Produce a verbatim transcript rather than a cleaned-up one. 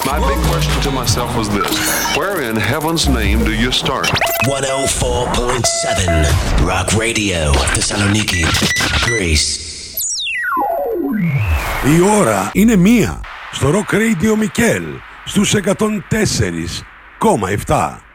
My big question to myself was this: where in heaven's name do you start? one oh four point seven Rock Radio, Thessaloniki, Greece. Η ώρα είναι μία στο Rock Radio Mikkel στους εκατόν τέσσερα κόμμα επτά.